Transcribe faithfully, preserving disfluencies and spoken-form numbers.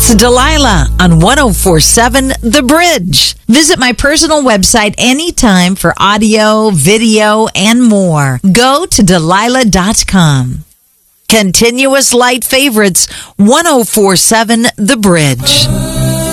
It's Delilah on one oh four point seven The Bridge. Visit my personal website anytime for audio, video, and more. Go to Delilah dot com. Continuous light favorites, one oh four point seven The Bridge.